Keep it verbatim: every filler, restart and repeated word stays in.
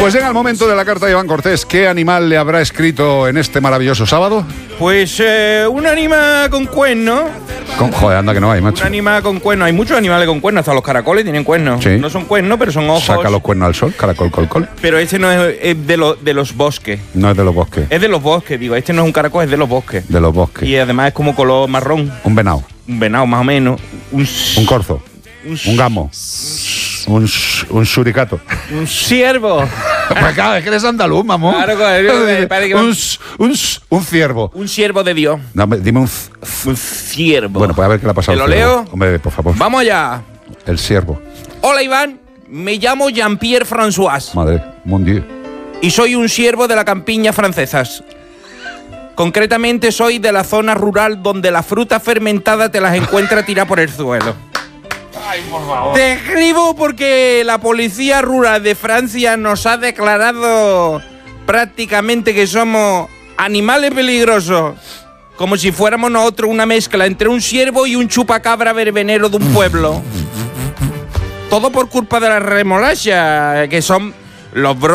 Pues llega el momento de la carta de Iván Cortés. ¿Qué animal le habrá escrito en este maravilloso sábado? Pues eh, un animal con cuernos. Con, joder, anda que no hay, macho. Un animal con cuernos. Hay muchos animales con cuernos. Hasta los caracoles tienen cuernos. Sí. No son cuernos, pero son ojos. Saca los cuernos al sol, caracol, col, col. Pero este no es, es de, lo, de los bosques. No es de los bosques. Es de los bosques, digo. Este no es un caracol, es de los bosques. De los bosques. Y además es como color marrón. Un venado. Un venado, más o menos. Un, Un corzo. un, Un gamo. Un, un suricato. un ciervo. Pues claro, es que eres andaluz, mamón. Claro, claro, parece que va- un, un, un ciervo. Un ciervo de Dios. No, dime un... c- Un ciervo. Bueno, pues a ver qué le ha pasado. ¿Te al lo ciervo. leo? Hombre, por favor. Vamos allá. El ciervo. Hola, Iván. Me llamo Jean-Pierre François Madre, mon Dieu. y soy un siervo de la campiña francesas. Concretamente soy de la zona rural donde la fruta fermentada te las encuentra tiradas por el suelo. Ay, por favor. Te escribo porque la policía rural de Francia nos ha declarado prácticamente que somos animales peligrosos. Como si fuéramos nosotros una mezcla entre un ciervo y un chupacabra verbenero de un pueblo. Todo por culpa de la remolacha, que son los bro